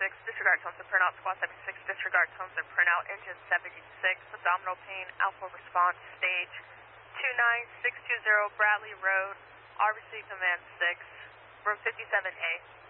disregard tones and printout, squad 76, disregard tones and printout, engine 76, abdominal pain, alpha response, stage 29620 Bradley Road, RBC Command 6, room 57A.